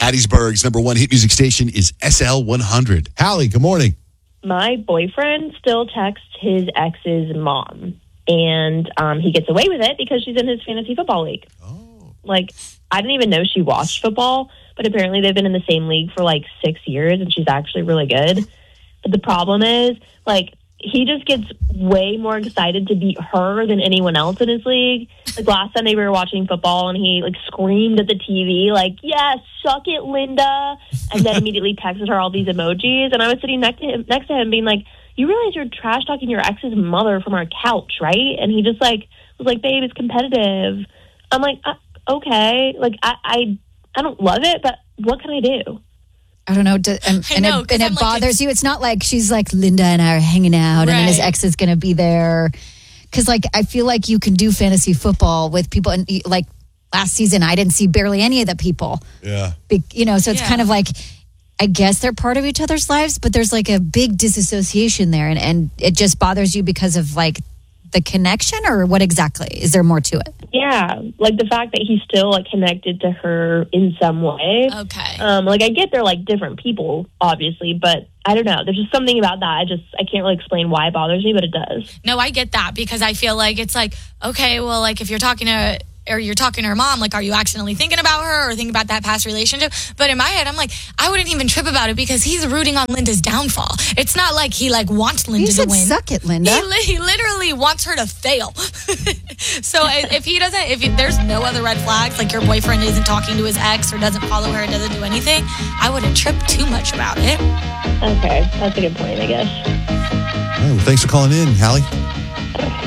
Hattiesburg's number one hit music station is SL 100. Hallie, good morning. My boyfriend still texts his ex's mom, and he gets away with it because she's in his fantasy football league. Oh. Like, I didn't even know she watched football, but apparently they've been in the same league for like 6 years, and she's actually really good. But the problem is, like, he just gets way more excited to beat her than anyone else in his league. Like, last Sunday we were watching football, and he, like, screamed at the TV, like, yes, suck it, Linda, and then immediately texted her all these emojis. And I was sitting next to him being like, you realize you're trash-talking your ex's mother from our couch, right? And he just, like, was like, babe, it's competitive. I'm like, okay. Like, I don't love it, but what can I do? I don't know. It bothers you. It's not like she's like, Linda and I are hanging out and then his ex is going to be there. Because, like, I feel like you can do fantasy football with people. And, like, last season, I didn't see barely any of the people. Yeah. So it's kind of like, I guess they're part of each other's lives, but there's, like, a big disassociation there. And it just bothers you because of, like, the connection, or what exactly? Is there more to it? Yeah, like the fact that he's still like connected to her in some way. Okay. Like, I get they're like different people, obviously, but I don't know. There's just something about that. I can't really explain why it bothers me, but it does. No, I get that, because I feel like it's like, okay, well, like if you're talking to her mom, like, are you accidentally thinking about her or thinking about that past relationship? But in my head, I'm like, I wouldn't even trip about it because he's rooting on Linda's downfall. It's not like he like wants Linda to win. Suck it, Linda. He literally wants her to fail. So if there's no other red flags, like your boyfriend isn't talking to his ex or doesn't follow her, doesn't do anything, I wouldn't trip too much about it. Okay, that's a good point, I guess. All right, well, thanks for calling in, Hallie.